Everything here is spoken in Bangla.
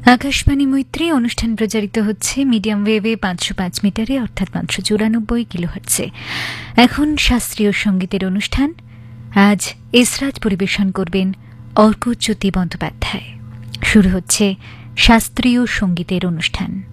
আকাশবাণী মৈত্রী অনুষ্ঠান প্রচারিত হচ্ছে মিডিয়াম ওয়েভে 505 মিটারে অর্থাৎ 594 কিলোহার্টজে। এখন শাস্ত্রীয় সঙ্গীতের অনুষ্ঠান। আজ এসরাজ পরিবেশন করবেন অর্কজ্যোতি বন্দ্যোপাধ্যায়। শুরু হচ্ছে শাস্ত্রীয় সঙ্গীতের অনুষ্ঠান।